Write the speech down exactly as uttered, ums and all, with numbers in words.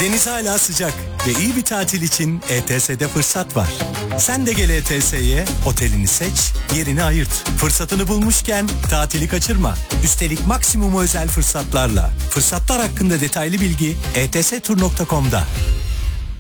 Deniz hala sıcak ve iyi bir tatil için E T S'de fırsat var. Sen de gel E T S'ye, otelini seç, yerini ayırt. Fırsatını bulmuşken tatili kaçırma. Üstelik maksimum özel fırsatlarla. Fırsatlar hakkında detaylı bilgi e t s tur nokta com'da.